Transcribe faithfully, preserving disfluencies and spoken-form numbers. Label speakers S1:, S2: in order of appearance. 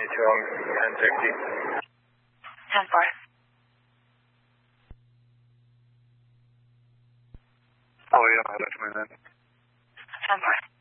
S1: Strong, ten sixty.
S2: ten four.
S1: Oh, yeah, that's my man.
S2: ten four.